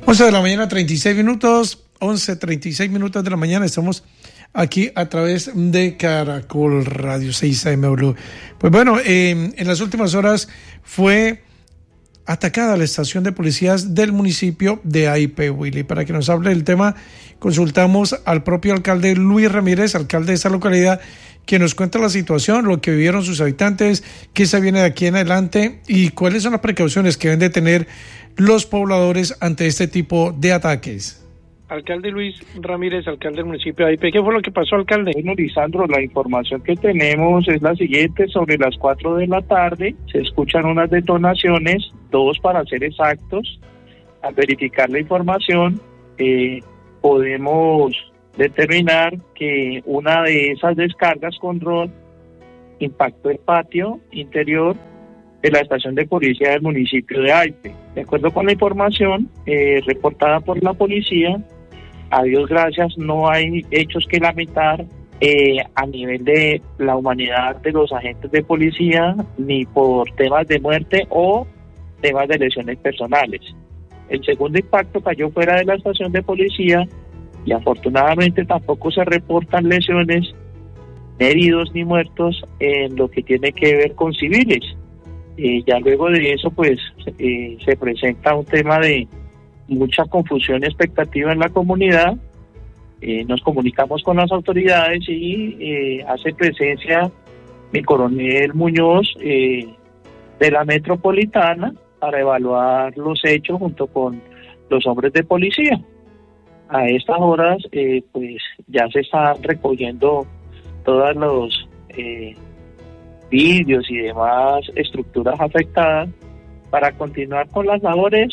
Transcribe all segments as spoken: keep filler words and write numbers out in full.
once de la mañana, treinta y seis minutos, once, treinta y seis minutos de la mañana, estamos aquí a través de Caracol Radio seis A M Blue. Pues bueno, eh, en las últimas horas fue atacada la estación de policías del municipio de Aipé, Willy. Para que nos hable del tema, consultamos al propio alcalde Luis Ramírez, alcalde de esta localidad, que nos cuenta la situación, lo que vivieron sus habitantes, qué se viene de aquí en adelante y cuáles son las precauciones que deben de tener los pobladores ante este tipo de ataques. Alcalde Luis Ramírez, alcalde del municipio de Aipé, ¿qué fue lo que pasó, alcalde? Bueno, Lisandro, la información que tenemos es la siguiente: sobre las cuatro de la tarde se escuchan unas detonaciones, dos para ser exactos. Al verificar la información, eh, podemos determinar que una de esas descargas con dron impactó el patio interior de la estación de policía del municipio de Aipé. De acuerdo con la información eh, reportada por la policía, a Dios gracias no hay hechos que lamentar eh, a nivel de la humanidad de los agentes de policía, ni por temas de muerte o temas de lesiones personales. El segundo impacto cayó fuera de la estación de policía y afortunadamente tampoco se reportan lesiones, heridos ni muertos en lo que tiene que ver con civiles. Eh, ya luego de eso pues eh, se presenta un tema de mucha confusión y expectativa en la comunidad. Eh, nos comunicamos con las autoridades y eh, hace presencia mi coronel Muñoz eh, de la metropolitana para evaluar los hechos junto con los hombres de policía. A estas horas eh, pues ya se están recogiendo todos los eh, vídeos y demás estructuras afectadas para continuar con las labores,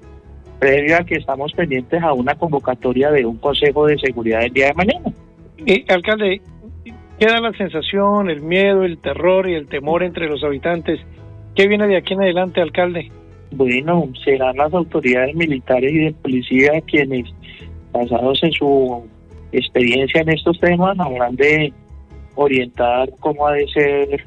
previo a que estamos pendientes a una convocatoria de un Consejo de Seguridad el día de mañana. Eh, alcalde, queda la sensación, el miedo, el terror y el temor entre los habitantes. ¿Qué viene de aquí en adelante, alcalde? Bueno, serán las autoridades militares y de policía quienes, basados en su experiencia en estos temas, habrán de orientar cómo ha de ser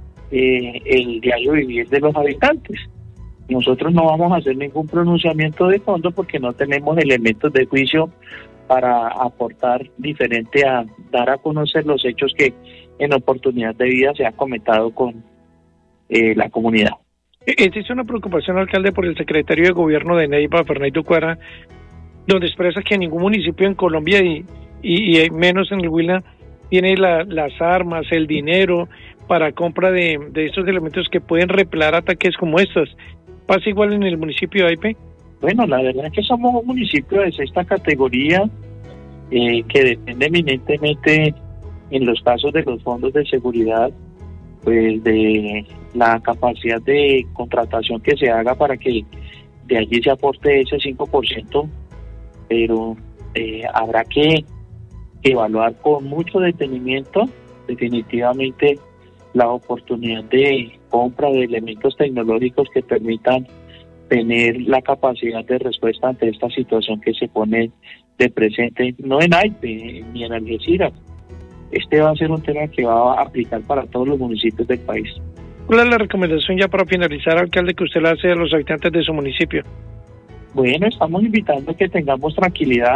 eh, el diario vivir de los habitantes. Nosotros no vamos a hacer ningún pronunciamiento de fondo porque no tenemos elementos de juicio para aportar diferente a dar a conocer los hechos que en oportunidad de vida se ha comentado con eh, la comunidad. Existe una preocupación, alcalde, por el secretario de Gobierno de Neiva, Fernando Cuara, donde expresa que ningún municipio en Colombia y, y, y menos en el Huila tiene la, las armas, el dinero para compra de, de estos elementos que pueden repeler ataques como estos. ¿Pasa igual en el municipio de Aipé? Bueno, la verdad es que somos un municipio de sexta categoría eh, que depende eminentemente en los casos de los fondos de seguridad, pues de la capacidad de contratación que se haga para que de allí se aporte ese cinco por ciento, pero eh, habrá que evaluar con mucho detenimiento definitivamente la oportunidad de compra de elementos tecnológicos que permitan tener la capacidad de respuesta ante esta situación que se pone de presente, no en Aipé ni en Algeciras. Este va a ser un tema que va a aplicar para todos los municipios del país. ¿Cuál es la recomendación, ya para finalizar, alcalde, que usted le hace a los habitantes de su municipio? Bueno, estamos invitando a que tengamos tranquilidad,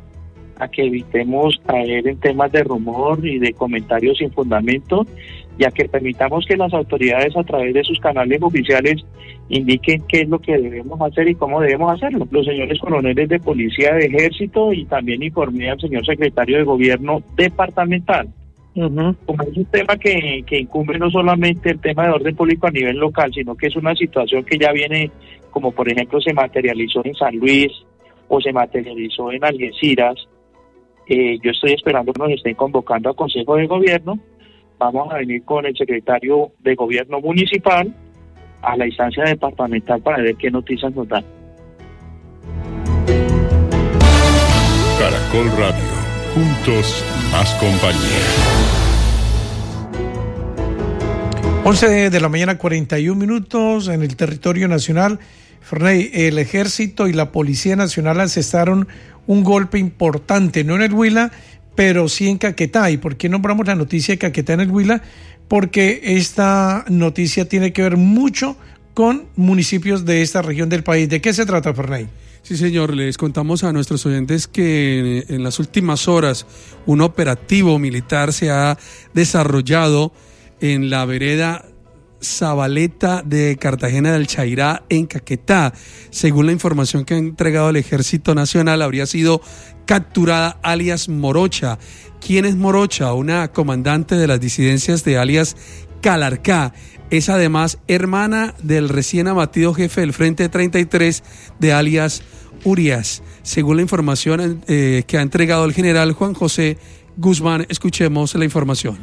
a que evitemos caer en temas de rumor y de comentarios sin fundamento, y a que permitamos que las autoridades a través de sus canales oficiales indiquen qué es lo que debemos hacer y cómo debemos hacerlo. Los señores coroneles de policía de ejército, y también informé al señor secretario de gobierno departamental. Uh-huh. Como es un tema que, que incumbe no solamente el tema de orden público a nivel local, sino que es una situación que ya viene, como por ejemplo se materializó en San Luis o se materializó en Algeciras. Eh, yo estoy esperando que nos estén convocando al Consejo de Gobierno. Vamos a venir con el secretario de Gobierno municipal a la instancia departamental para ver qué noticias nos dan. Caracol Radio, juntos más compañía. once de la mañana, cuarenta y un minutos en el territorio nacional. Ferney, el Ejército y la Policía Nacional asestaron un golpe importante, no en el Huila, pero sí en Caquetá. ¿Y por qué nombramos la noticia de Caquetá en el Huila? Porque esta noticia tiene que ver mucho con municipios de esta región del país. ¿De qué se trata, Ferney? Sí, señor, les contamos a nuestros oyentes que en las últimas horas un operativo militar se ha desarrollado en la vereda Zabaleta de Cartagena del Chairá, en Caquetá. Según la información que ha entregado el Ejército Nacional, habría sido capturada alias Morocha. ¿Quién es Morocha? Una comandante de las disidencias de alias Calarcá. Es además hermana del recién abatido jefe del Frente treinta y tres de alias Urias. Según la información eh, que ha entregado el general Juan José Guzmán, escuchemos la información.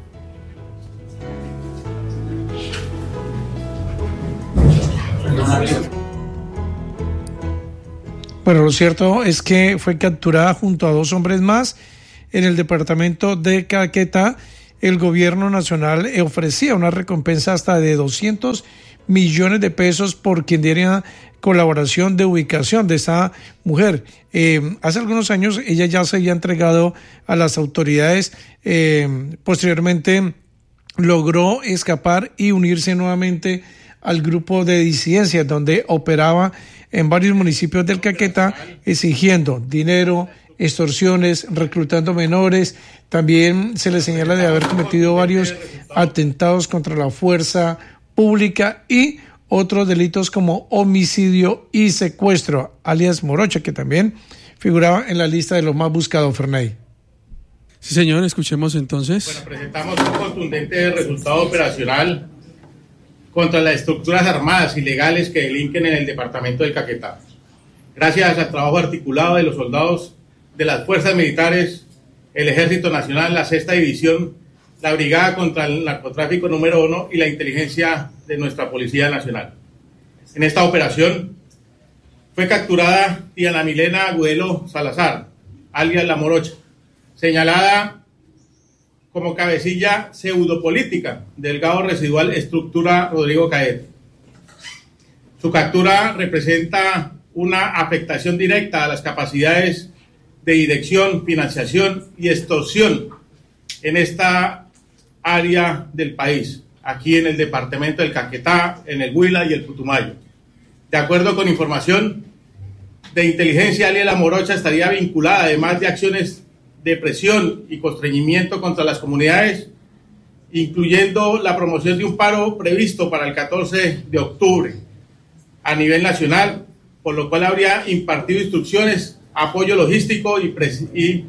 Bueno, lo cierto es que fue capturada junto a dos hombres más en el departamento de Caquetá. El gobierno nacional ofrecía una recompensa hasta de doscientos millones de pesos por quien diera colaboración de ubicación de esta mujer. Eh, hace algunos años ella ya se había entregado a las autoridades, eh, posteriormente logró escapar y unirse nuevamente al grupo de disidencias donde operaba en varios municipios del Caquetá, exigiendo dinero, extorsiones, reclutando menores. También se le señala de haber cometido varios atentados contra la fuerza pública y otros delitos como homicidio y secuestro, alias Morocha, que también figuraba en la lista de los más buscados, Ferney. Sí, señor, escuchemos entonces. Bueno, presentamos un contundente resultado operacional contra las estructuras armadas ilegales que delinquen en el departamento del Caquetá. Gracias al trabajo articulado de los soldados de las fuerzas militares, el Ejército Nacional, la Sexta División, la Brigada contra el Narcotráfico número uno y la inteligencia de nuestra Policía Nacional. En esta operación fue capturada Diana Milena Agudelo Salazar, alias La Morocha, señalada como cabecilla pseudopolítica del Gado Residual Estructura Rodrigo Caete. Su captura representa una afectación directa a las capacidades de dirección, financiación y extorsión en esta área del país, aquí en el departamento del Caquetá, en el Huila y el Putumayo. De acuerdo con información de inteligencia, alias La Morocha estaría vinculada, además de acciones de presión y constreñimiento contra las comunidades, incluyendo la promoción de un paro previsto para el catorce de octubre a nivel nacional, por lo cual habría impartido instrucciones, apoyo logístico y, pres- y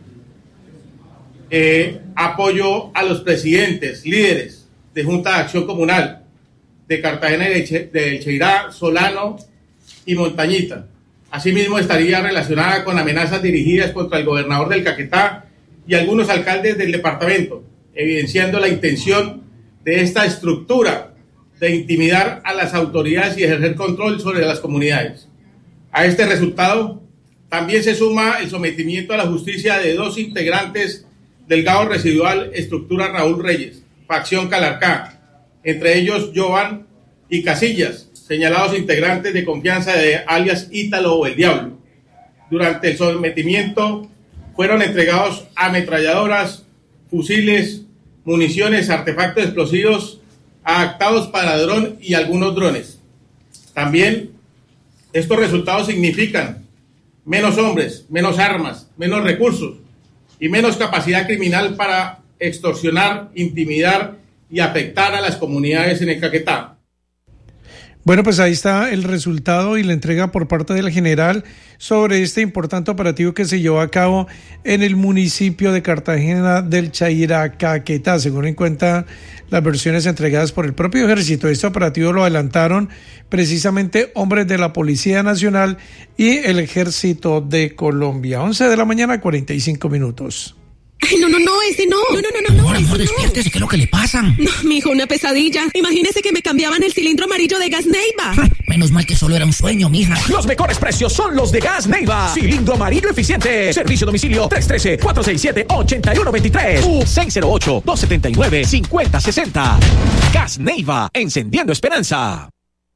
eh, apoyo a los presidentes, líderes de Junta de Acción Comunal de Cartagena y de, che- de Cheirá, Solano y Montañita. Asimismo, estaría relacionada con amenazas dirigidas contra el gobernador del Caquetá y algunos alcaldes del departamento, evidenciando la intención de esta estructura de intimidar a las autoridades y ejercer control sobre las comunidades. A este resultado también se suma el sometimiento a la justicia de dos integrantes del Gado Residual Estructura Raúl Reyes, facción Calarcá, entre ellos Jovan y Casillas, señalados integrantes de confianza de alias Ítalo o el Diablo. Durante el sometimiento fueron entregados ametralladoras, fusiles, municiones, artefactos explosivos, adaptados para dron y algunos drones. También estos resultados significan menos hombres, menos armas, menos recursos y menos capacidad criminal para extorsionar, intimidar y afectar a las comunidades en el Caquetá. Bueno, pues ahí está el resultado y la entrega por parte del general sobre este importante operativo que se llevó a cabo en el municipio de Cartagena del Chairá, Caquetá. Según en cuenta las versiones entregadas por el propio ejército, este operativo lo adelantaron precisamente hombres de la Policía Nacional y el Ejército de Colombia. once de la mañana, cuarenta y cinco minutos. Ay, no, no, no, ese no. No, no, no, no. Amor, no, amor, despiértese, ¿qué es lo que le pasa? No, mijo, una pesadilla. Imagínese que me cambiaban el cilindro amarillo de Gas Neiva. Menos mal que solo era un sueño, mija. Los mejores precios son los de Gas Neiva. Cilindro amarillo eficiente. Servicio domicilio tres uno tres, cuatro seis siete, ocho uno dos tres u seis cero ocho, dos siete nueve, cinco cero seis cero. Gas Neiva, encendiendo esperanza.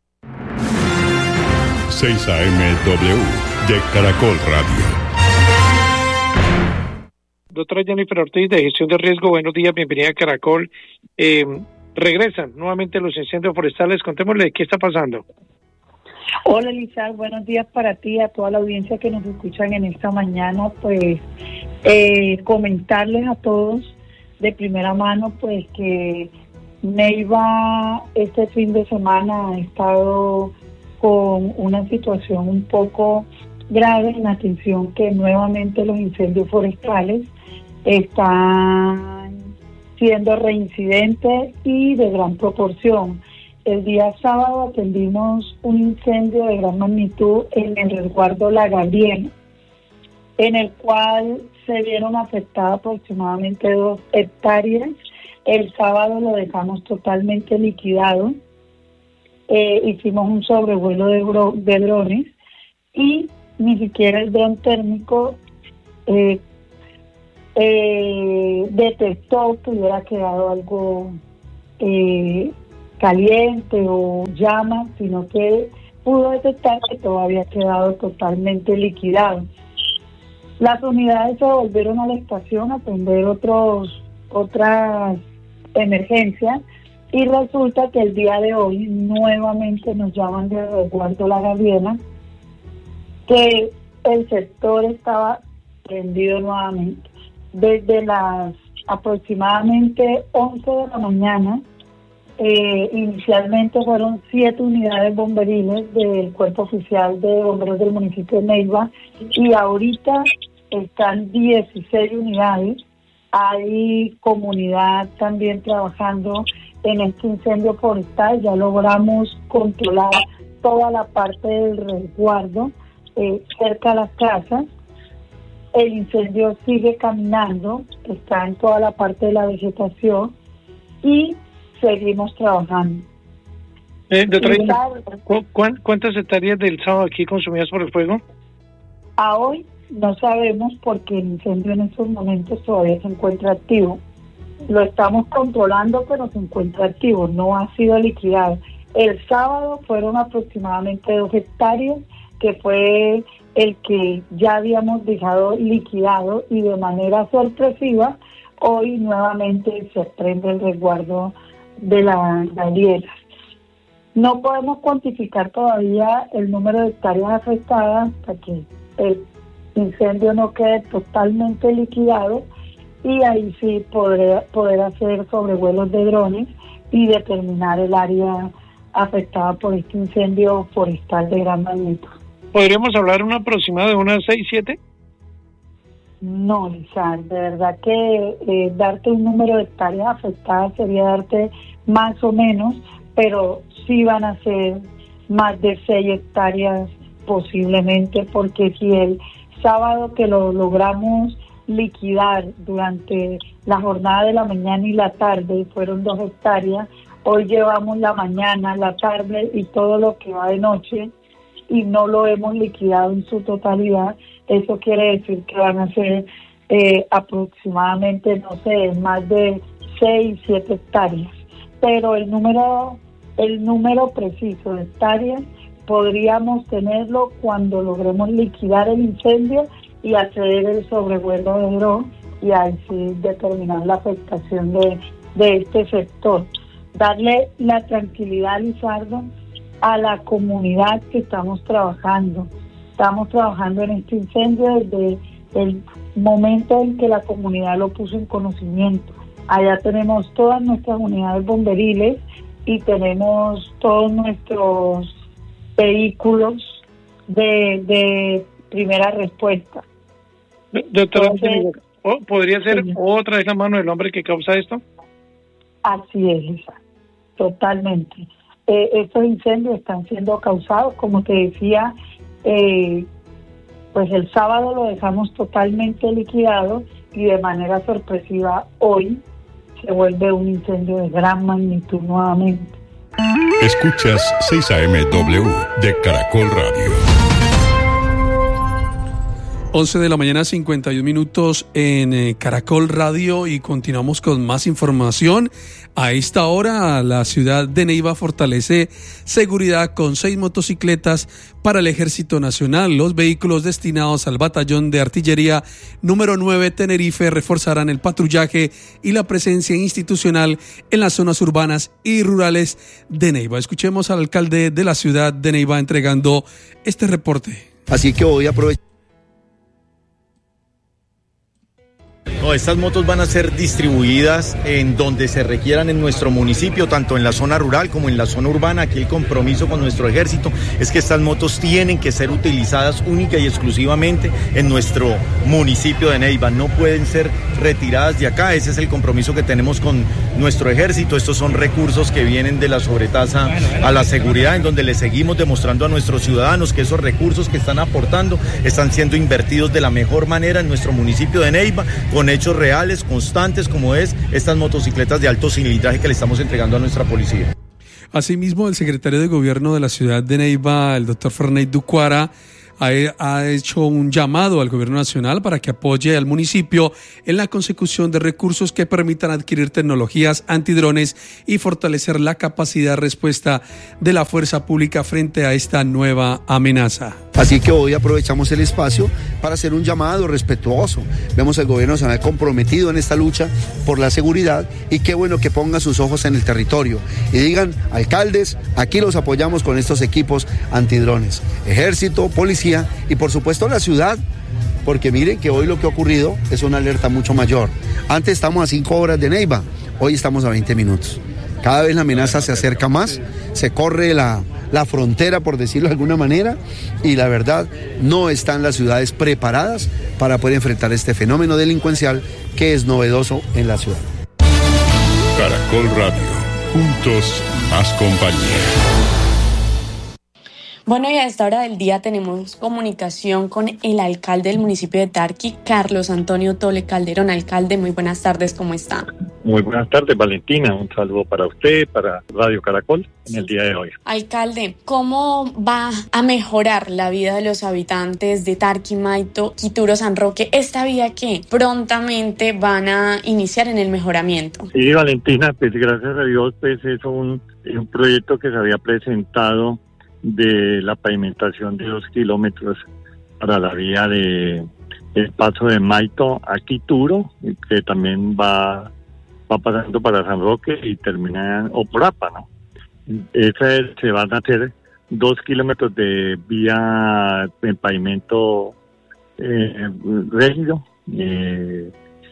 seis A M W de Caracol Radio. Doctora Jennifer Ortiz, de Gestión de Riesgo, buenos días, bienvenida a Caracol. Eh, regresan nuevamente los incendios forestales. Contémosle qué está pasando. Hola Lizar, buenos días para ti, a toda la audiencia que nos escuchan en esta mañana. Pues eh, comentarles a todos de primera mano pues que Neiva este fin de semana ha estado con una situación un poco grave en atención que nuevamente los incendios forestales están siendo reincidentes y de gran proporción. El día sábado atendimos un incendio de gran magnitud en el resguardo La Gabriela, en el cual se vieron afectadas aproximadamente dos hectáreas. El sábado lo dejamos totalmente liquidado. Eh, hicimos un sobrevuelo de, bro- de drones y ni siquiera el dron térmico eh, eh, detectó que hubiera quedado algo eh, caliente o llama, sino que pudo detectar que todo había quedado totalmente liquidado. Las unidades se volvieron a la estación a atender otros, otras emergencias y resulta que el día de hoy nuevamente nos llaman de resguardo La Gabriela que el sector estaba prendido nuevamente. Desde las aproximadamente once de la mañana, eh, inicialmente fueron siete unidades bomberiles del Cuerpo Oficial de Bomberos del municipio de Neiva y ahorita están dieciséis unidades. Hay comunidad también trabajando en este incendio forestal. Ya logramos controlar toda la parte del resguardo eh, cerca de las casas. El incendio sigue caminando, está en toda la parte de la vegetación y seguimos trabajando. Eh, doctora, ¿cu- cu- ¿cuántas hectáreas del sábado aquí consumidas por el fuego? A hoy no sabemos porque el incendio en estos momentos todavía se encuentra activo. Lo estamos controlando, pero se encuentra activo, no ha sido liquidado. El sábado fueron aproximadamente dos hectáreas, que fue el que ya habíamos dejado liquidado y de manera sorpresiva, hoy nuevamente se prende el resguardo de la Gabriela. No podemos cuantificar todavía el número de hectáreas afectadas hasta que el incendio no quede totalmente liquidado y ahí sí podré, poder hacer sobrevuelos de drones y determinar el área afectada por este incendio forestal de gran magnitud. ¿Podríamos hablar un aproximado de unas seis, siete? No, Lizar, de verdad que eh, darte un número de hectáreas afectadas sería darte más o menos, pero sí van a ser más de seis hectáreas posiblemente, porque si el sábado que lo logramos liquidar durante la jornada de la mañana y la tarde fueron dos hectáreas, hoy llevamos la mañana, la tarde y todo lo que va de noche y no lo hemos liquidado en su totalidad. Eso quiere decir que van a ser eh, aproximadamente, no sé, más de seis, siete hectáreas. Pero el número, el número preciso de hectáreas podríamos tenerlo cuando logremos liquidar el incendio y hacer el sobrevuelo de dron y ahí sí determinar la afectación de, de este sector. Darle la tranquilidad, Lizardo, a la comunidad que estamos trabajando. Estamos trabajando en este incendio desde el momento en que la comunidad lo puso en conocimiento. Allá tenemos todas nuestras unidades bomberiles y tenemos todos nuestros vehículos de, de primera respuesta. Doctora, Entonces, ¿podría ser sí. otra vez la mano del hombre que causa esto? Así es, Lisa, totalmente. Eh, estos incendios están siendo causados, como te decía, eh, pues el sábado lo dejamos totalmente liquidado y de manera sorpresiva hoy se vuelve un incendio de gran magnitud nuevamente. Escuchas seis A M W de Caracol Radio. once de la mañana, cincuenta y un minutos en eh, Caracol Radio, y continuamos con más información. A esta hora, la ciudad de Neiva fortalece seguridad con seis motocicletas para el Ejército Nacional. Los vehículos destinados al Batallón de Artillería número nueve Tenerife reforzarán el patrullaje y la presencia institucional en las zonas urbanas y rurales de Neiva. Escuchemos al alcalde de la ciudad de Neiva entregando este reporte. Así que voy a aprovechar. No, estas motos van a ser distribuidas en donde se requieran en nuestro municipio, tanto en la zona rural como en la zona urbana. Aquí el compromiso con nuestro ejército es que estas motos tienen que ser utilizadas única y exclusivamente en nuestro municipio de Neiva. No pueden ser retiradas de acá. Ese es el compromiso que tenemos con nuestro ejército. Estos son recursos que vienen de la sobretasa a la seguridad, en donde le seguimos demostrando a nuestros ciudadanos que esos recursos que están aportando están siendo invertidos de la mejor manera en nuestro municipio de Neiva, con hechos reales, constantes, como es estas motocicletas de alto cilindraje que le estamos entregando a nuestra policía. Asimismo, el secretario de Gobierno de la ciudad de Neiva, el doctor Ferney Ducuara, ha, ha hecho un llamado al Gobierno Nacional para que apoye al municipio en la consecución de recursos que permitan adquirir tecnologías antidrones y fortalecer la capacidad de respuesta de la fuerza pública frente a esta nueva amenaza. Así que hoy aprovechamos el espacio para hacer un llamado respetuoso. Vemos al Gobierno Nacional comprometido en esta lucha por la seguridad, y qué bueno que pongan sus ojos en el territorio y digan: alcaldes, aquí los apoyamos con estos equipos antidrones. Ejército, policía y por supuesto la ciudad, porque miren que hoy lo que ha ocurrido es una alerta mucho mayor. Antes estamos a cinco horas de Neiva, hoy estamos a veinte minutos. Cada vez la amenaza se acerca más, se corre la... la frontera, por decirlo de alguna manera, y la verdad, no están las ciudades preparadas para poder enfrentar este fenómeno delincuencial que es novedoso en la ciudad. Caracol Radio, juntos más compañía. Bueno, y a esta hora del día tenemos comunicación con el alcalde del municipio de Tarqui, Carlos Antonio Tole Calderón. Alcalde, muy buenas tardes, ¿cómo está? Muy buenas tardes, Valentina. Un saludo para usted, para Radio Caracol en el día de hoy. Alcalde, ¿cómo va a mejorar la vida de los habitantes de Tarqui, Maito, Quituro, San Roque, esta vía que prontamente van a iniciar en el mejoramiento? Sí, Valentina, pues gracias a Dios, pues es un, un proyecto que se había presentado de la pavimentación de dos kilómetros para la vía de el paso de Maito a Quituro, que también va va pasando para San Roque y termina o por Apa, ¿no? Esa es, se van a hacer dos kilómetros de vía en pavimento eh, rígido. Eh,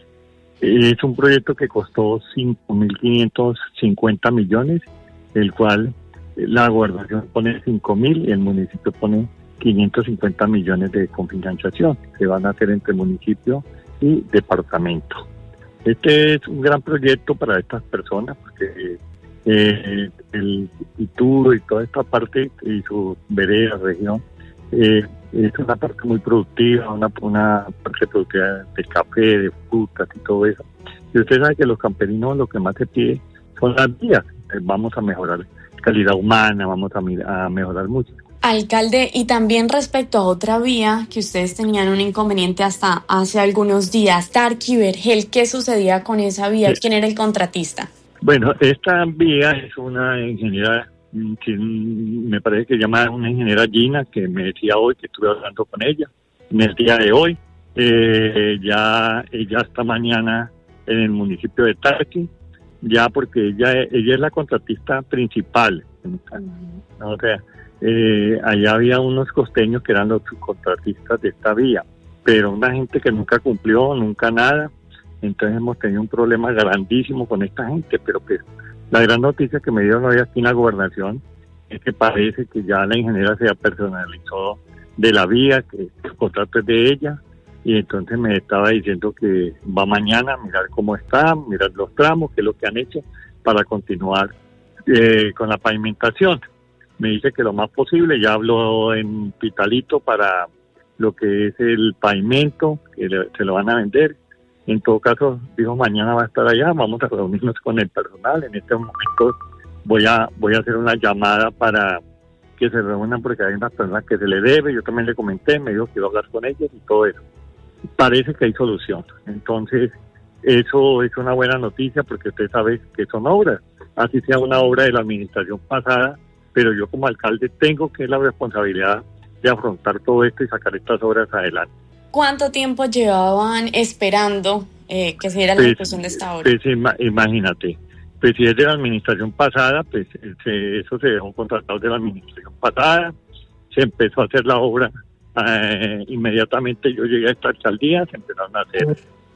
es un proyecto que costó cinco mil quinientos cincuenta millones, el cual la gobernación pone cinco mil y el municipio pone quinientos cincuenta millones de cofinanciación. Se van a hacer entre municipio y departamento. Este es un gran proyecto para estas personas, porque eh, el Quituro y toda esta parte y su vereda, región, eh, es una parte muy productiva, una, una parte productiva de café, de frutas y todo eso. Y usted sabe que los campesinos lo que más se pide son las vías. Eh, vamos a mejorar calidad humana, vamos a, a mejorar mucho. Alcalde, y también respecto a otra vía que ustedes tenían un inconveniente hasta hace algunos días, Tarqui Vergel, ¿qué sucedía con esa vía? ¿Quién era el contratista? Bueno, esta vía es una ingeniera, que me parece que se llama una ingeniera Gina, que me decía hoy que estuve hablando con ella, en el día de hoy. Eh, ya ella está mañana en el municipio de Tarqui, ya porque ella, ella es la contratista principal. Uh-huh. O sea, Eh, allá había unos costeños que eran los subcontratistas de esta vía, pero una gente que nunca cumplió, nunca nada. Entonces hemos tenido un problema grandísimo con esta gente, pero pues la gran noticia que me dieron hoy aquí en la gobernación es que parece que ya la ingeniera se personalizó de la vía, que el contrato es de ella, y entonces me estaba diciendo que va mañana a mirar cómo está, mirar los tramos, qué es lo que han hecho para continuar eh, con la pavimentación. Me dice que lo más posible, ya habló en Pitalito para lo que es el pavimento, que le, se lo van a vender. En todo caso, dijo, mañana va a estar allá, vamos a reunirnos con el personal. En este momento voy a voy a hacer una llamada para que se reúnan porque hay unas personas que se le debe, yo también le comenté, me dijo que iba a hablar con ellas y todo eso. Parece que hay solución, entonces eso es una buena noticia porque usted sabe que son obras, así sea una obra de la administración pasada, pero yo como alcalde tengo que la responsabilidad de afrontar todo esto y sacar estas obras adelante. ¿Cuánto tiempo llevaban esperando eh, que se diera la pues, ejecución de esta obra? Pues ima- imagínate, pues si es de la administración pasada, pues se, eso se dejó contratado de la administración pasada, se empezó a hacer la obra, eh, inmediatamente yo llegué a esta alcaldía, se empezaron a hacer,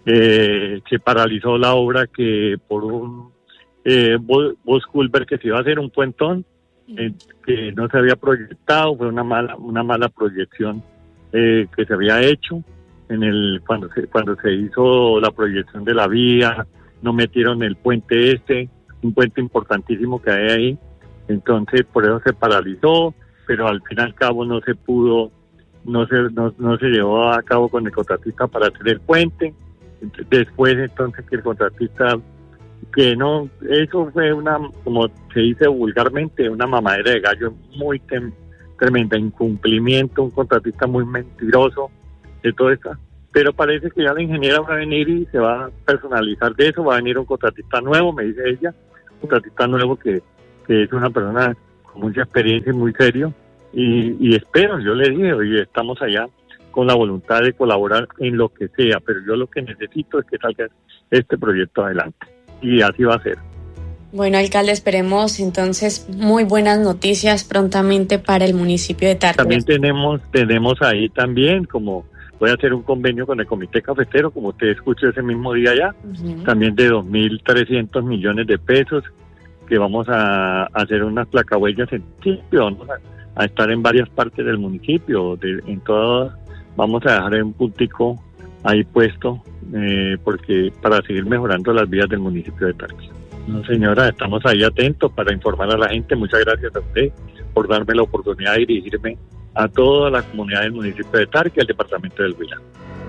eh, se paralizó la obra que por un eh, Bos Culver que se iba a hacer un puentón, eh, que no se había proyectado, fue una mala, una mala proyección eh, que se había hecho en el cuando se cuando se hizo la proyección de la vía, no metieron el puente este, un puente importantísimo que hay ahí, entonces por eso se paralizó, pero al fin y al cabo no se pudo, no se no, no se llevó a cabo con el contratista para hacer el puente. Después entonces que el contratista, que no, eso fue una, como se dice vulgarmente, una mamadera de gallo muy tem, tremenda, incumplimiento, un contratista muy mentiroso de todo eso, pero parece que ya la ingeniera va a venir y se va a personalizar de eso, va a venir un contratista nuevo, me dice ella, un contratista nuevo que, que es una persona con mucha experiencia y muy serio, y, y espero, yo le dije, oye, estamos allá con la voluntad de colaborar en lo que sea, pero yo lo que necesito es que salga este proyecto adelante, y así va a ser. Bueno, alcalde, esperemos entonces muy buenas noticias prontamente para el municipio de Tarco. También tenemos, tenemos ahí también, como voy a hacer un convenio con el Comité Cafetero, como usted escuchó ese mismo día ya, uh-huh. también de dos mil trescientos millones de pesos, que vamos a, a hacer unas placahuellas en sitio, vamos a, a estar en varias partes del municipio, de, en todas, vamos a dejar un puntico ahí puesto, eh, porque para seguir mejorando las vías del municipio de Tarco. No, señora, estamos ahí atentos para informar a la gente. Muchas gracias a usted por darme la oportunidad de dirigirme a toda la comunidad del municipio de Tarco y al departamento del Huila.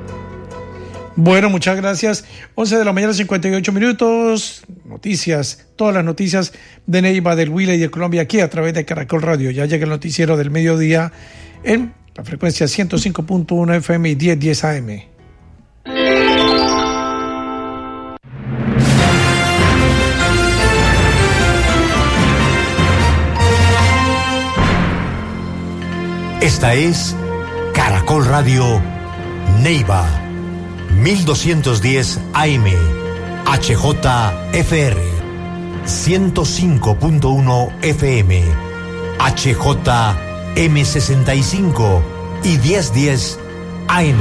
Bueno, muchas gracias. once de la mañana, cincuenta y ocho minutos. Noticias, todas las noticias de Neiva, del Huila y de Colombia aquí a través de Caracol Radio. Ya llega el noticiero del mediodía en la frecuencia ciento cinco punto uno F M y diez diez A M. Esta es Caracol Radio Neiva, mil doscientos diez A M, H J F R, ciento cinco punto uno F M, H J M sesenta y cinco y diez diez A M.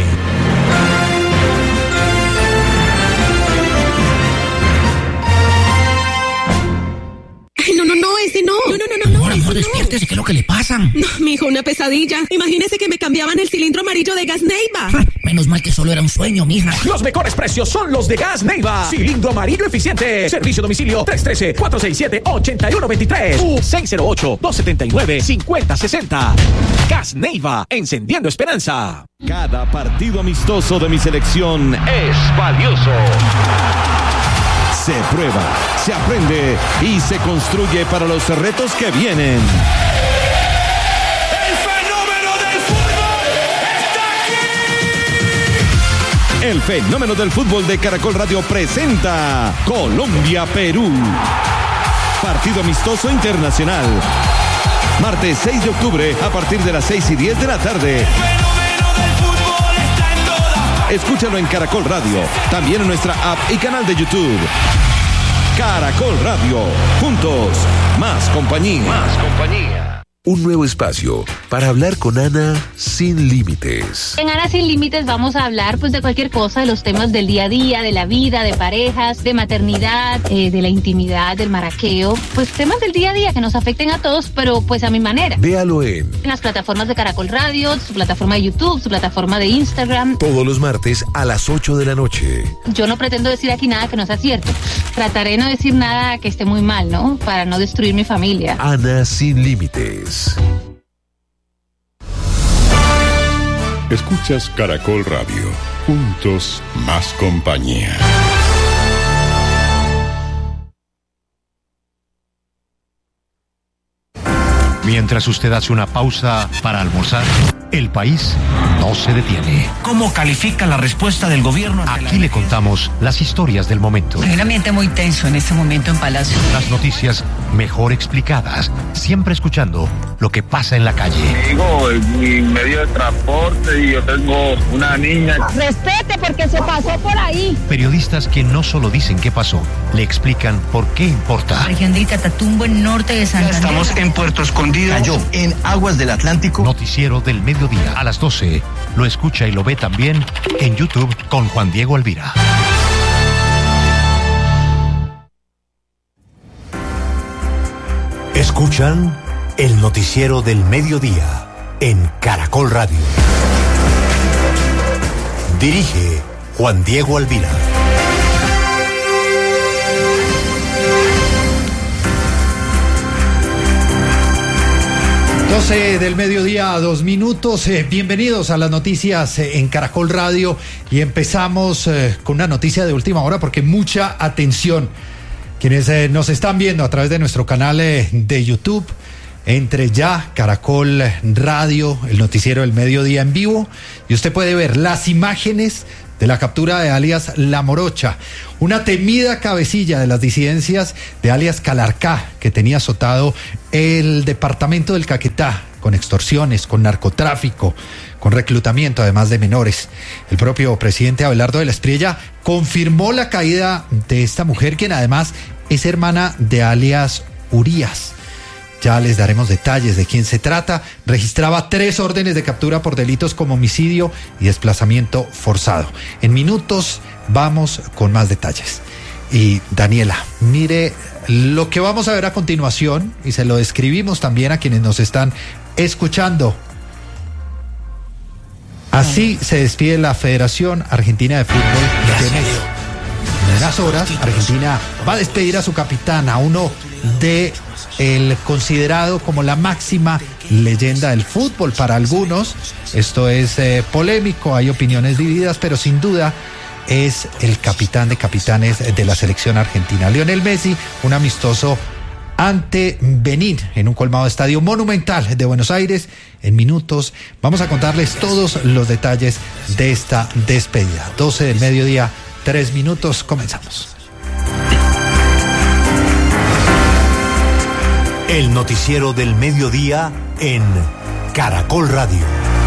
No, no, no, ese no. No, no, no, no. Amor, amor, despiértese, ¿qué es lo que le pasa? No, mijo, una pesadilla. Imagínese que me cambiaban el cilindro amarillo de Gas Neiva. Menos mal que solo era un sueño, mija. Los mejores precios son los de Gas Neiva. Cilindro amarillo eficiente. Servicio domicilio tres uno tres, cuatro seis siete, ocho uno dos tres u seis cero ocho, dos siete nueve, cinco cero seis cero. Gas Neiva, encendiendo esperanza. Cada partido amistoso de mi selección es valioso. Se prueba, se aprende y se construye para los retos que vienen. ¡El fenómeno del fútbol está aquí! El fenómeno del fútbol de Caracol Radio presenta Colombia-Perú. Partido amistoso internacional. Martes seis de octubre a partir de las seis y diez de la tarde. El fenómeno del fútbol está en toda. Escúchalo en Caracol Radio, también en nuestra app y canal de YouTube. Caracol Radio, juntos, más compañía. Más compañía. Un nuevo espacio para hablar con Ana sin límites. En Ana sin límites vamos a hablar pues de cualquier cosa, de los temas del día a día, de la vida, de parejas, de maternidad, eh, de la intimidad, del maraqueo, pues temas del día a día que nos afecten a todos, pero pues a mi manera. Véalo en En las plataformas de Caracol Radio, su plataforma de YouTube, su plataforma de Instagram. todos los martes a las ocho de la noche. Yo no pretendo decir aquí nada que no sea cierto. Trataré de no decir nada que esté muy mal, ¿no? Para no destruir mi familia. Ana sin límites. Escuchas Caracol Radio. Juntos, más compañía. Mientras usted hace una pausa para almorzar, el país no se detiene. ¿Cómo califica la respuesta del gobierno? Aquí le contamos las historias del momento. Hay un ambiente muy tenso en este momento en Palacio. Las noticias mejor explicadas, siempre escuchando lo que pasa en la calle. Digo, mi medio de transporte y yo tengo una niña. Respete porque se pasó por ahí. Periodistas que no solo dicen qué pasó, le explican por qué importa. Región de Catatumbo, en norte de Santander. Estamos en Puerto Escondido. Cayó en aguas del Atlántico. Noticiero del mediodía a las doce. Lo escucha y lo ve también en YouTube con Juan Diego Alvira. Escuchan el noticiero del mediodía en Caracol Radio. Dirige Juan Diego Alvira. doce del mediodía, dos minutos. Eh, bienvenidos a las noticias eh, en Caracol Radio. Y empezamos eh, con una noticia de última hora porque mucha atención. Quienes eh, nos están viendo a través de nuestro canal eh, de YouTube, entre ya Caracol Radio, el noticiero del mediodía en vivo, y usted puede ver las imágenes de la captura de alias La Morocha, una temida cabecilla de las disidencias de alias Calarcá, que tenía azotado el departamento del Caquetá, con extorsiones, con narcotráfico, con reclutamiento además de menores. El propio presidente Abelardo de la Espriella confirmó la caída de esta mujer, quien además es hermana de alias Urías. Ya les daremos detalles de quién se trata. Registraba tres órdenes de captura por delitos como homicidio y desplazamiento forzado. En minutos vamos con más detalles. Y Daniela, mire lo que vamos a ver a continuación, y se lo describimos también a quienes nos están escuchando. Así se despide la Federación Argentina de Fútbol de Messi. En unas horas, Argentina va a despedir a su capitán, a uno de el considerado como la máxima leyenda del fútbol para algunos. Esto es eh, polémico, hay opiniones divididas, pero sin duda es el capitán de capitanes de la selección argentina. Lionel Messi, un amistoso ante Benín en un colmado estadio monumental de Buenos Aires. En minutos vamos a contarles todos los detalles de esta despedida. doce del mediodía, tres minutos, comenzamos. El noticiero del mediodía en Caracol Radio.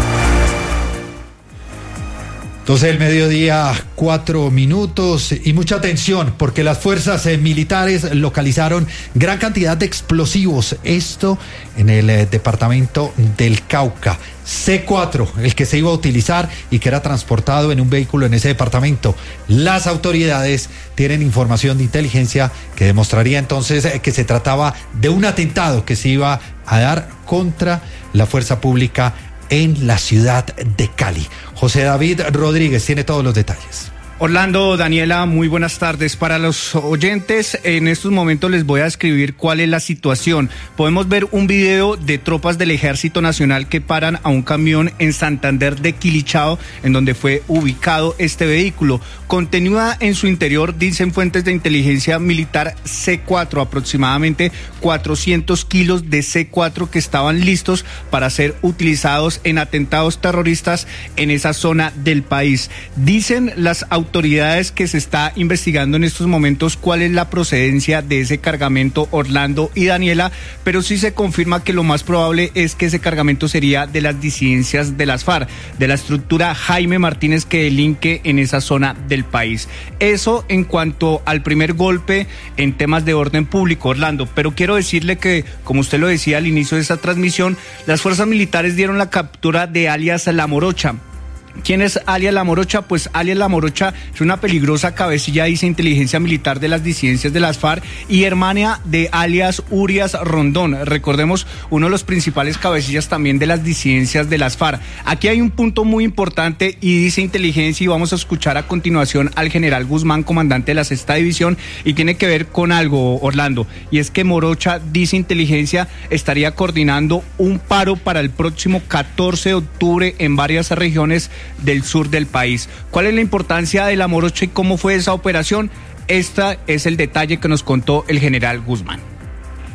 doce del mediodía, cuatro minutos, y mucha atención porque las fuerzas eh, militares localizaron gran cantidad de explosivos, esto en el eh, departamento del Cauca. C cuatro, el que se iba a utilizar y que era transportado en un vehículo en ese departamento. Las autoridades tienen información de inteligencia que demostraría entonces eh, que se trataba de un atentado que se iba a dar contra la fuerza pública en la ciudad de Cali. José David Rodríguez tiene todos los detalles. Orlando, Daniela, muy buenas tardes. Para los oyentes, en estos momentos les voy a describir cuál es la situación. Podemos ver un video de tropas del Ejército Nacional que paran a un camión en Santander de Quilichao, en donde fue ubicado este vehículo. Contenida en su interior, dicen fuentes de inteligencia militar, C cuatro, aproximadamente cuatrocientos kilos de C cuatro que estaban listos para ser utilizados en atentados terroristas en esa zona del país. Dicen las autoridades autoridades que se está investigando en estos momentos cuál es la procedencia de ese cargamento, Orlando y Daniela, pero sí se confirma que lo más probable es que ese cargamento sería de las disidencias de las FARC, de la estructura Jaime Martínez que delinque en esa zona del país. Eso en cuanto al primer golpe en temas de orden público, Orlando, pero quiero decirle que, como usted lo decía al inicio de esta transmisión, las fuerzas militares dieron la captura de alias La Morocha. ¿Quién es alias La Morocha? Pues alias La Morocha es una peligrosa cabecilla, dice inteligencia militar, de las disidencias de las FARC y hermana de alias Urías Rondón. Recordemos, uno de los principales cabecillas también de las disidencias de las FARC. Aquí hay un punto muy importante y dice inteligencia, y vamos a escuchar a continuación al general Guzmán, comandante de la sexta división, y tiene que ver con algo, Orlando, y es que Morocha, dice inteligencia, estaría coordinando un paro para el próximo catorce de octubre en varias regiones del sur del país. ¿Cuál es la importancia de La Morocha y cómo fue esa operación? Este es el detalle que nos contó el general Guzmán.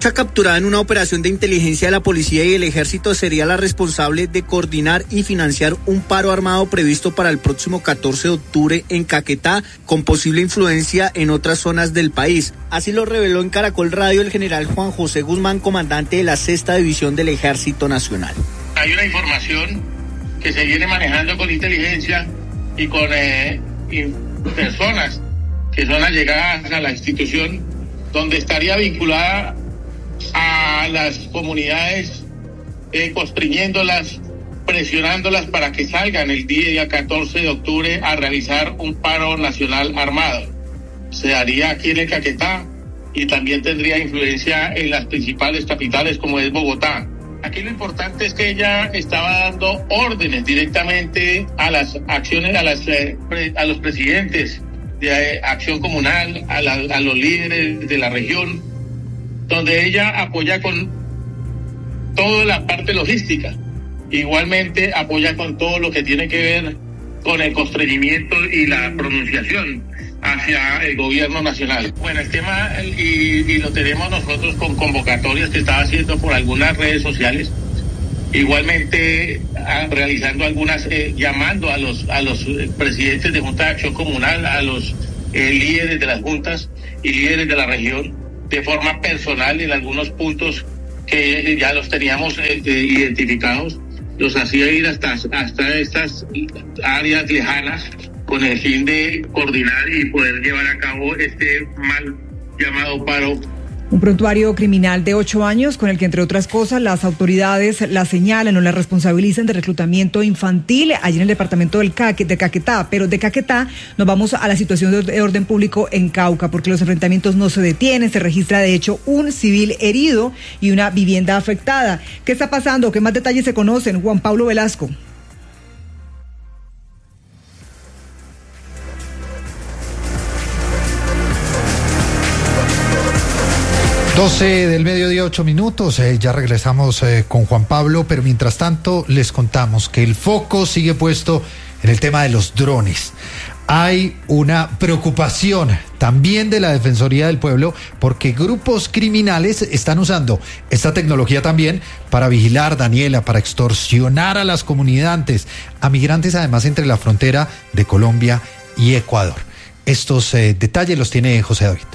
capturada en una operación de inteligencia de la policía y el ejército sería la responsable de coordinar y financiar un paro armado previsto para el próximo catorce de octubre en Caquetá, con posible influencia en otras zonas del país. Así lo reveló en Caracol Radio el general Juan José Guzmán, comandante de la sexta división del Ejército Nacional. Hay una información que se viene manejando con inteligencia y con eh, y personas que son allegadas a la institución, donde estaría vinculada a las comunidades, eh, constriñéndolas, presionándolas para que salgan el día catorce de octubre a realizar un paro nacional armado. Se daría aquí en el Caquetá y también tendría influencia en las principales capitales como es Bogotá. Aquí lo importante es que ella estaba dando órdenes directamente a las acciones, a, las, a los presidentes de acción comunal, a, la, a los líderes de la región, donde ella apoya con toda la parte logística. Igualmente apoya con todo lo que tiene que ver con el constreñimiento y la pronunciación hacia el gobierno nacional. Bueno, el tema, y, y lo tenemos nosotros con convocatorias que estaba haciendo por algunas redes sociales, igualmente a, realizando algunas, eh, llamando a los a los presidentes de Junta de Acción Comunal, a los eh, líderes de las juntas y líderes de la región, de forma personal en algunos puntos que ya los teníamos eh, identificados, los hacía ir hasta, hasta estas áreas lejanas con el fin de coordinar y poder llevar a cabo este mal llamado paro. Un prontuario criminal de ocho años con el que, entre otras cosas, las autoridades la señalan o la responsabilizan de reclutamiento infantil allí en el departamento del Caque, de Caquetá. Pero de Caquetá nos vamos a la situación de orden público en Cauca, porque los enfrentamientos no se detienen. Se registra, de hecho, un civil herido y una vivienda afectada. ¿Qué está pasando? ¿Qué más detalles se conocen? Juan Pablo Velasco. doce del mediodía, ocho minutos, eh, ya regresamos eh, con Juan Pablo, pero mientras tanto les contamos que el foco sigue puesto en el tema de los drones. Hay una preocupación también de la Defensoría del Pueblo porque grupos criminales están usando esta tecnología también para vigilar, Daniela, para extorsionar a las comunidades, a migrantes además entre la frontera de Colombia y Ecuador. Estos eh, detalles los tiene José David.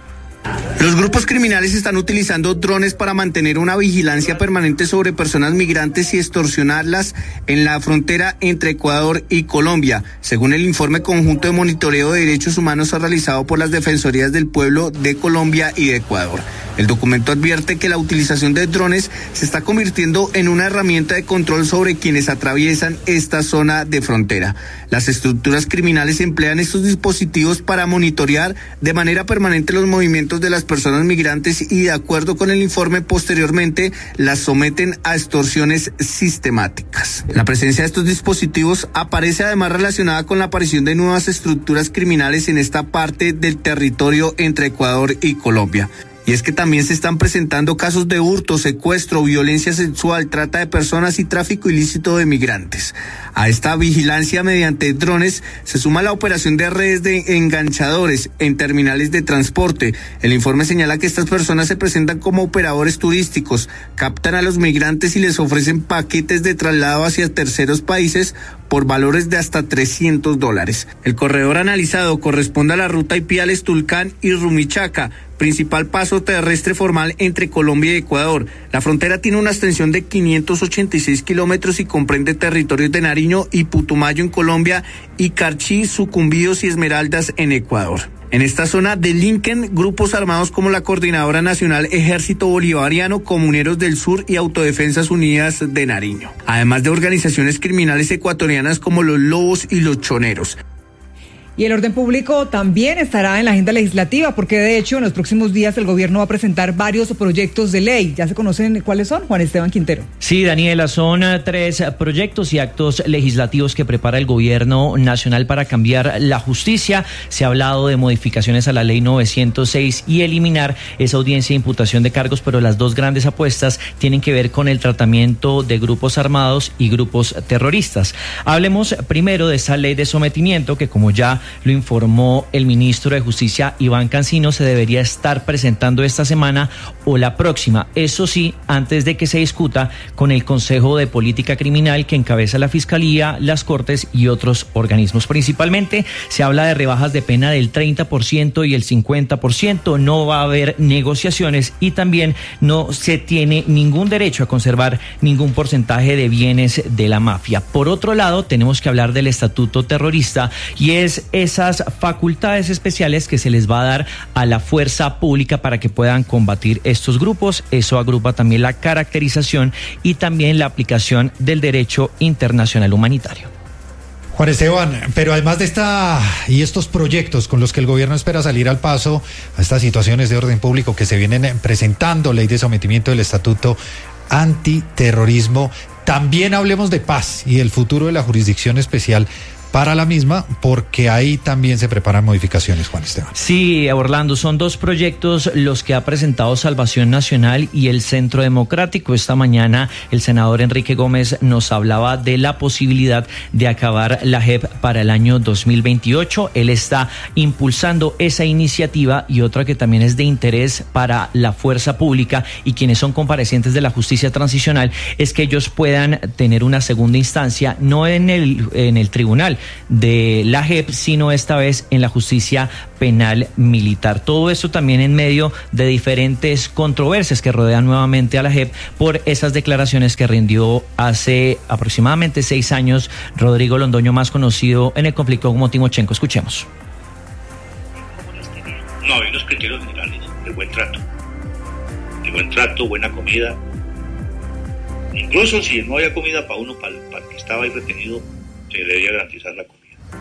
Los grupos criminales están utilizando drones para mantener una vigilancia permanente sobre personas migrantes y extorsionarlas en la frontera entre Ecuador y Colombia, según el informe conjunto de monitoreo de derechos humanos realizado por las Defensorías del Pueblo de Colombia y de Ecuador. El documento advierte que la utilización de drones se está convirtiendo en una herramienta de control sobre quienes atraviesan esta zona de frontera. Las estructuras criminales emplean estos dispositivos para monitorear de manera permanente los movimientos de las personas migrantes y, de acuerdo con el informe, posteriormente las someten a extorsiones sistemáticas. La presencia de estos dispositivos aparece además relacionada con la aparición de nuevas estructuras criminales en esta parte del territorio entre Ecuador y Colombia. Y es que también se están presentando casos de hurto, secuestro, violencia sexual, trata de personas y tráfico ilícito de migrantes. A esta vigilancia mediante drones se suma la operación de redes de enganchadores en terminales de transporte. El informe señala que estas personas se presentan como operadores turísticos, captan a los migrantes y les ofrecen paquetes de traslado hacia terceros países por valores de hasta trescientos dólares. El corredor analizado corresponde a la ruta Ipiales-Tulcán y Rumichaca, principal paso terrestre formal entre Colombia y Ecuador. La frontera tiene una extensión de quinientos ochenta y seis kilómetros y comprende territorios de Nariño y Putumayo en Colombia y Carchí, Sucumbíos y Esmeraldas en Ecuador. En esta zona delinquen grupos armados como la Coordinadora Nacional Ejército Bolivariano, Comuneros del Sur y Autodefensas Unidas de Nariño, además de organizaciones criminales ecuatorianas como los Lobos y los Choneros. Y el orden público también estará en la agenda legislativa, porque de hecho en los próximos días el gobierno va a presentar varios proyectos de ley. ¿Ya se conocen cuáles son, Juan Esteban Quintero? Sí, Daniela, son tres proyectos y actos legislativos que prepara el gobierno nacional para cambiar la justicia. Se ha hablado de modificaciones a la ley novecientos seis y eliminar esa audiencia de imputación de cargos, pero las dos grandes apuestas tienen que ver con el tratamiento de grupos armados y grupos terroristas. Hablemos primero de esa ley de sometimiento que, como ya lo informó el ministro de Justicia Iván Cancino, se debería estar presentando esta semana o la próxima, eso sí, antes de que se discuta con el Consejo de Política Criminal que encabeza la Fiscalía, las Cortes y otros organismos. Principalmente se habla de rebajas de pena del treinta por ciento y el cincuenta por ciento, no va a haber negociaciones y también no se tiene ningún derecho a conservar ningún porcentaje de bienes de la mafia. Por otro lado, tenemos que hablar del estatuto terrorista y es esas facultades especiales que se les va a dar a la fuerza pública para que puedan combatir estos grupos. Eso agrupa también la caracterización y también la aplicación del derecho internacional humanitario. Juan Esteban, pero además de esta y estos proyectos con los que el gobierno espera salir al paso a estas situaciones de orden público que se vienen presentando, ley de sometimiento del estatuto antiterrorismo, también hablemos de paz y el futuro de la jurisdicción especial para la misma, porque ahí también se preparan modificaciones, Juan Esteban. Sí, Orlando, son dos proyectos los que ha presentado Salvación Nacional y el Centro Democrático. Esta mañana el senador Enrique Gómez nos hablaba de la posibilidad de acabar la J E P para el año dos mil veintiocho. Él está impulsando esa iniciativa y otra que también es de interés para la fuerza pública y quienes son comparecientes de la justicia transicional es que ellos puedan tener una segunda instancia, no en el, en el tribunal de la J E P, sino esta vez en la justicia penal militar. Todo esto también en medio de diferentes controversias que rodean nuevamente a la J E P por esas declaraciones que rindió hace aproximadamente seis años Rodrigo Londoño, más conocido en el conflicto como Timochenko. Escuchemos. No, hay unos criterios generales de buen trato, de buen trato, buena comida. Incluso si no había comida para uno, para, para el que estaba ahí retenido, se debería garantizar la comida.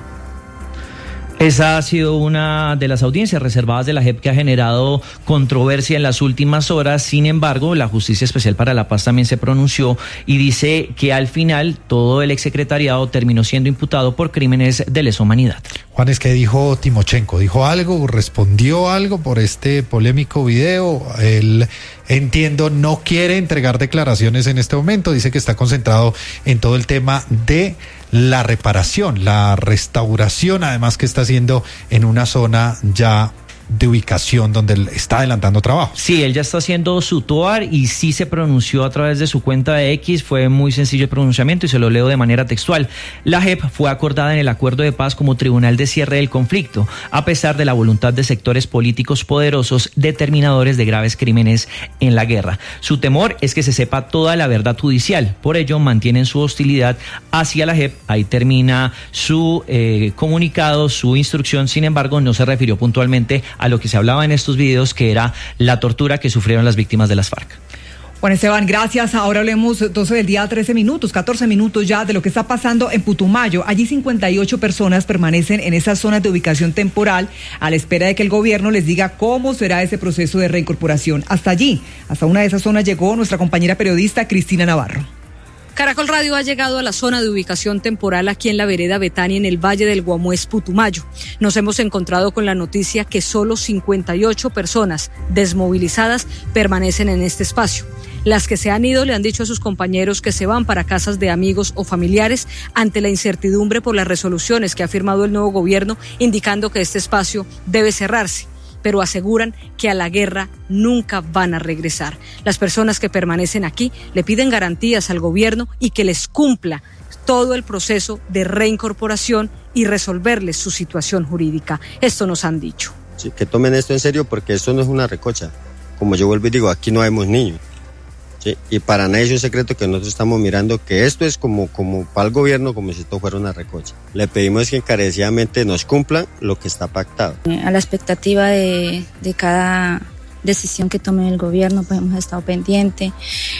Esa ha sido una de las audiencias reservadas de la J E P que ha generado controversia en las últimas horas. Sin embargo, la Justicia Especial para la Paz también se pronunció y dice que al final todo el exsecretariado terminó siendo imputado por crímenes de lesa humanidad. Juan, es que dijo Timochenko, dijo algo, respondió algo por este polémico video. Él, entiendo, no quiere entregar declaraciones en este momento, dice que está concentrado en todo el tema de la reparación, la restauración, además que está haciendo en una zona ya de ubicación donde él está adelantando trabajo. Sí, él ya está haciendo su T O A R y sí se pronunció a través de su cuenta de X, fue muy sencillo el pronunciamiento y se lo leo de manera textual. La J E P fue acordada en el acuerdo de paz como tribunal de cierre del conflicto, a pesar de la voluntad de sectores políticos poderosos determinadores de graves crímenes en la guerra. Su temor es que se sepa toda la verdad judicial, por ello mantienen su hostilidad hacia la J E P. Ahí termina su eh, comunicado, su instrucción, sin embargo no se refirió puntualmente a lo que se hablaba en estos videos, que era la tortura que sufrieron las víctimas de las FARC. Juan Esteban, gracias. Ahora hablemos doce del día, trece minutos, catorce minutos ya de lo que está pasando en Putumayo. Allí cincuenta y ocho personas permanecen en esas zonas de ubicación temporal a la espera de que el gobierno les diga cómo será ese proceso de reincorporación. Hasta allí, hasta una de esas zonas llegó nuestra compañera periodista Cristina Navarro. Caracol Radio ha llegado a la zona de ubicación temporal aquí en la vereda Betania, en el Valle del Guamués, Putumayo. Nos hemos encontrado con la noticia que solo cincuenta y ocho personas desmovilizadas permanecen en este espacio. Las que se han ido le han dicho a sus compañeros que se van para casas de amigos o familiares ante la incertidumbre por las resoluciones que ha firmado el nuevo gobierno, indicando que este espacio debe cerrarse, pero aseguran que a la guerra nunca van a regresar. Las personas que permanecen aquí le piden garantías al gobierno y que les cumpla todo el proceso de reincorporación y resolverles su situación jurídica. Esto nos han dicho. Sí, que tomen esto en serio porque esto no es una recocha. Como yo vuelvo y digo, aquí no vemos niños. Sí, y para nadie es un secreto que nosotros estamos mirando que esto es como, como para el gobierno, como si esto fuera una recocha. Le pedimos que encarecidamente nos cumplan lo que está pactado. A la expectativa de, de cada decisión que tome el gobierno, pues hemos estado pendientes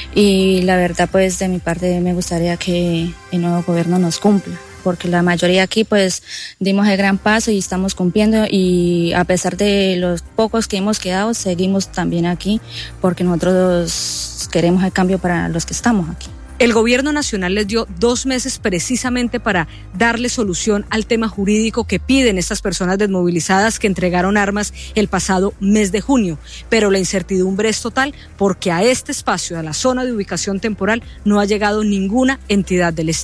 y la verdad, pues de mi parte me gustaría que el nuevo gobierno nos cumpla, porque la mayoría aquí pues dimos el gran paso y estamos cumpliendo, y a pesar de los pocos que hemos quedado, seguimos también aquí porque nosotros queremos el cambio para los que estamos aquí. El gobierno nacional les dio dos meses precisamente para darle solución al tema jurídico que piden estas personas desmovilizadas que entregaron armas el pasado mes de junio. Pero la incertidumbre es total porque a este espacio, a la zona de ubicación temporal, no ha llegado ninguna entidad del Estado.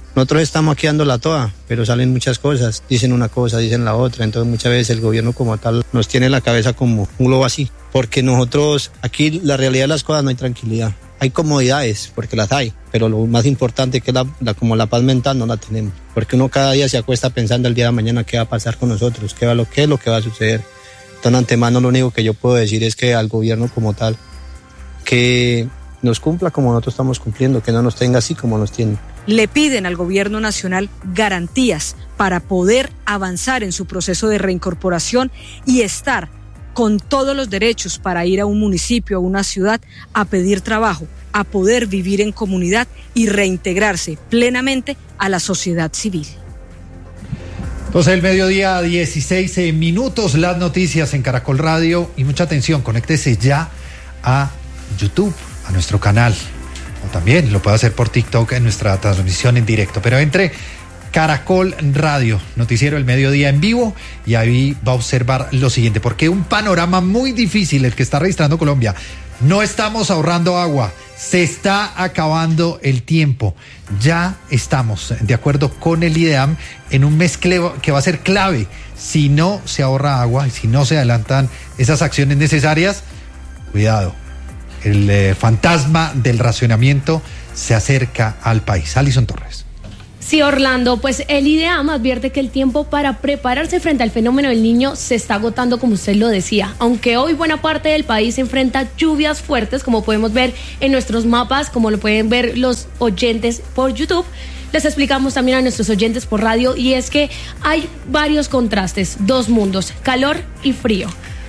Nosotros estamos aquí dándola toda, pero salen muchas cosas, dicen una cosa, dicen la otra, entonces muchas veces el gobierno como tal nos tiene la cabeza como un globo así, porque nosotros aquí la realidad de las cosas no hay tranquilidad, hay comodidades, porque las hay, pero lo más importante que es la, la, como la paz mental no la tenemos, porque uno cada día se acuesta pensando el día de mañana qué va a pasar con nosotros, qué, va, lo, qué es lo que va a suceder. Entonces, antemano lo único que yo puedo decir es que al gobierno como tal, que nos cumpla como nosotros estamos cumpliendo, que no nos tenga así como nos tiene. Le piden al gobierno nacional garantías para poder avanzar en su proceso de reincorporación y estar con todos los derechos para ir a un municipio, a una ciudad, a pedir trabajo, a poder vivir en comunidad y reintegrarse plenamente a la sociedad civil. Entonces el mediodía, dieciséis minutos, las noticias en Caracol Radio y mucha atención, conéctese ya a YouTube, a nuestro canal. O también lo puede hacer por TikTok en nuestra transmisión en directo. Pero entre Caracol Radio, noticiero El Mediodía en vivo, y ahí va a observar lo siguiente, porque un panorama muy difícil el que está registrando Colombia. No estamos ahorrando agua, se está acabando el tiempo. Ya estamos, de acuerdo con el IDEAM, en un mes que va a ser clave. Si no se ahorra agua y si no se adelantan esas acciones necesarias, cuidado. El eh, fantasma del racionamiento se acerca al país. Alison Torres. Sí, Orlando, pues el IDEAM advierte que el tiempo para prepararse frente al fenómeno del Niño se está agotando, como usted lo decía. Aunque hoy buena parte del país enfrenta lluvias fuertes, como podemos ver en nuestros mapas, como lo pueden ver los oyentes por YouTube, les explicamos también a nuestros oyentes por radio, y es que hay varios contrastes, dos mundos, calor y frío.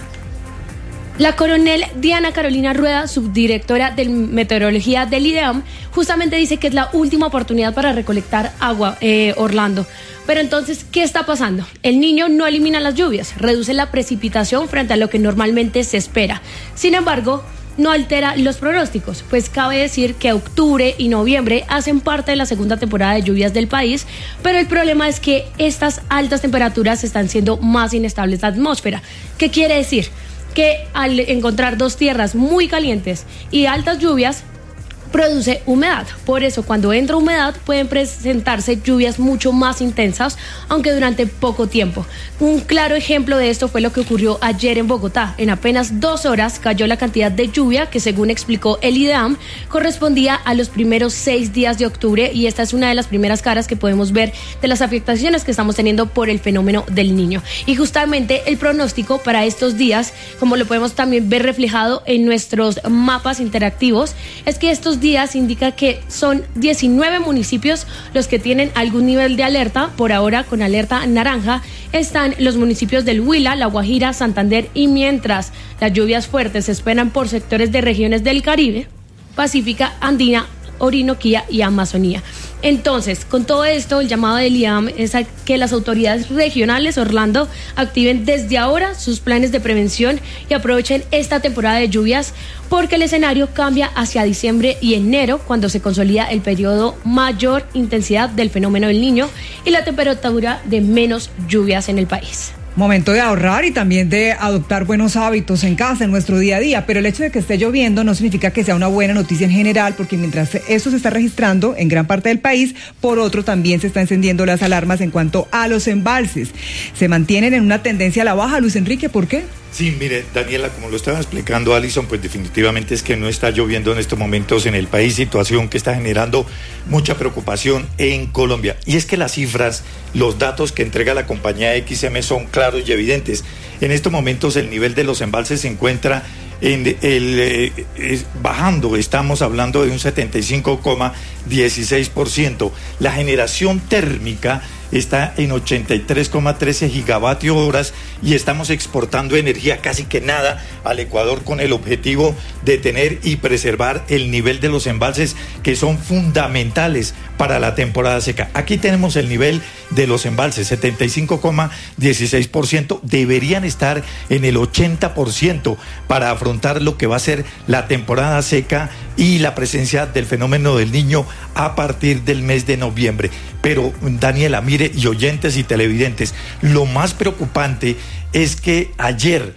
La coronel Diana Carolina Rueda, subdirectora de meteorología del IDEAM, justamente dice que es la última oportunidad para recolectar agua, eh, Orlando. Pero entonces, ¿qué está pasando? El Niño no elimina las lluvias, reduce la precipitación frente a lo que normalmente se espera. Sin embargo, no altera los pronósticos, pues cabe decir que octubre y noviembre hacen parte de la segunda temporada de lluvias del país, pero el problema es que estas altas temperaturas están siendo más inestables en la atmósfera. ¿Qué quiere decir? Que al encontrar dos tierras muy calientes y altas lluvias, produce humedad. Por eso, cuando entra humedad, pueden presentarse lluvias mucho más intensas, aunque durante poco tiempo. Un claro ejemplo de esto fue lo que ocurrió ayer en Bogotá. En apenas dos horas cayó la cantidad de lluvia que, según explicó el IDEAM, correspondía a los primeros seis días de octubre, y esta es una de las primeras caras que podemos ver de las afectaciones que estamos teniendo por el fenómeno del Niño. Y justamente el pronóstico para estos días, como lo podemos también ver reflejado en nuestros mapas interactivos, es que estos días indica que son diecinueve municipios los que tienen algún nivel de alerta. Por ahora, con alerta naranja están los municipios del Huila, La Guajira, Santander, y mientras las lluvias fuertes se esperan por sectores de regiones del Caribe, Pacífica, Andina, Orinoquía y Amazonía. Entonces, con todo esto, el llamado del IDEAM es a que las autoridades regionales, Orlando, activen desde ahora sus planes de prevención y aprovechen esta temporada de lluvias, porque el escenario cambia hacia diciembre y enero, cuando se consolida el periodo mayor intensidad del fenómeno del Niño y la temperatura de menos lluvias en el país. Momento de ahorrar y también de adoptar buenos hábitos en casa, en nuestro día a día, pero el hecho de que esté lloviendo no significa que sea una buena noticia en general, porque mientras eso se está registrando en gran parte del país, por otro también se están encendiendo las alarmas en cuanto a los embalses. Se mantienen en una tendencia a la baja. Luis Enrique, ¿por qué? Sí, mire, Daniela, como lo estaba explicando Alison, pues definitivamente es que no está lloviendo en estos momentos en el país, situación que está generando mucha preocupación en Colombia. Y es que las cifras, los datos que entrega la compañía X M son claros y evidentes. En estos momentos el nivel de los embalses se encuentra en el, eh, es, bajando, estamos hablando de un setenta y cinco coma dieciséis por ciento. La generación térmica está en ochenta y tres coma trece gigavatios horas y estamos exportando energía casi que nada al Ecuador, con el objetivo de tener y preservar el nivel de los embalses, que son fundamentales para la temporada seca. Aquí tenemos el nivel de los embalses, setenta y cinco coma dieciséis por ciento, deberían estar en el ochenta por ciento para afrontar lo que va a ser la temporada seca y la presencia del fenómeno del Niño a partir del mes de noviembre. Pero, Daniela, mire, y oyentes y televidentes, lo más preocupante es que ayer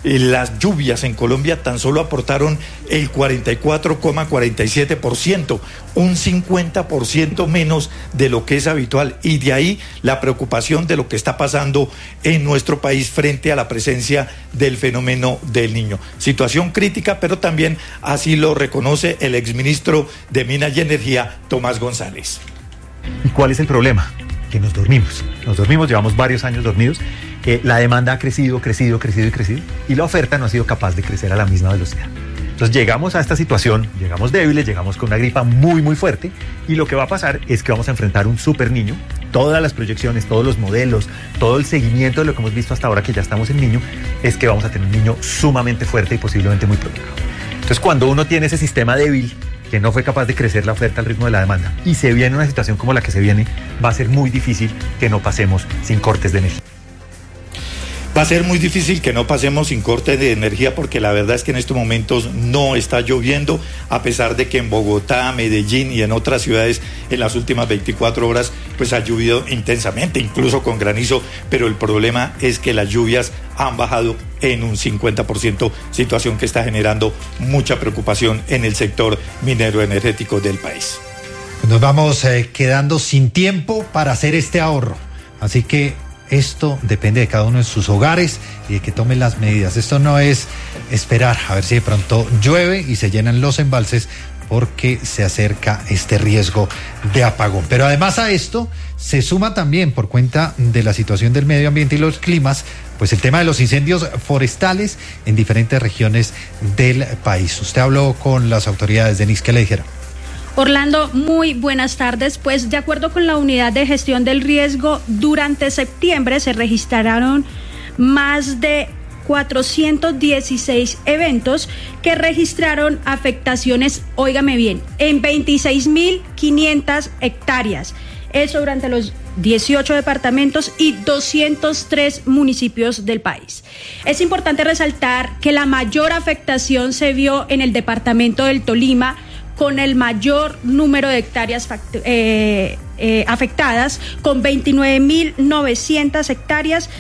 eh, las lluvias en Colombia tan solo aportaron el cuarenta y cuatro coma cuarenta y siete por ciento, un cincuenta por ciento menos de lo que es habitual, y de ahí la preocupación de lo que está pasando en nuestro país frente a la presencia del fenómeno del Niño. Situación crítica, pero también así lo reconoce el exministro de Minas y Energía, Tomás González. ¿Y cuál es el problema? Que nos dormimos. Nos dormimos, llevamos varios años dormidos. Eh, la demanda ha crecido, crecido, crecido y crecido, y la oferta no ha sido capaz de crecer a la misma velocidad. Entonces llegamos a esta situación, llegamos débiles, llegamos con una gripa muy, muy fuerte, y lo que va a pasar es que vamos a enfrentar un super niño. Todas las proyecciones, todos los modelos, todo el seguimiento de lo que hemos visto hasta ahora, que ya estamos en niño, es que vamos a tener un niño sumamente fuerte y posiblemente muy prolongado. Entonces, cuando uno tiene ese sistema débil, que no fue capaz de crecer la oferta al ritmo de la demanda, y se viene una situación como la que se viene, va a ser muy difícil que no pasemos sin cortes de energía. Va a ser muy difícil que no pasemos sin corte de energía, porque la verdad es que en estos momentos no está lloviendo, a pesar de que en Bogotá, Medellín y en otras ciudades en las últimas veinticuatro horas pues ha llovido intensamente, incluso con granizo, pero el problema es que las lluvias han bajado en un cincuenta por ciento, situación que está generando mucha preocupación en el sector minero energético del país. Nos vamos eh, quedando sin tiempo para hacer este ahorro, así que esto depende de cada uno de sus hogares y de que tomen las medidas. Esto no es esperar a ver si de pronto llueve y se llenan los embalses, porque se acerca este riesgo de apagón. Pero además a esto se suma también, por cuenta de la situación del medio ambiente y los climas, pues el tema de los incendios forestales en diferentes regiones del país. Usted habló con las autoridades, Denise, ¿qué le dijeron? Orlando, muy buenas tardes. Pues de acuerdo con la Unidad de Gestión del Riesgo, durante septiembre se registraron más de cuatrocientos dieciséis eventos que registraron afectaciones, óigame bien, en veintiséis mil quinientas hectáreas. Eso durante los dieciocho departamentos y doscientos tres municipios del país. Es importante resaltar que la mayor afectación se vio en el departamento del Tolima, con el mayor número de hectáreas eh, eh, afectadas, con veintinueve mil novecientas hectáreas,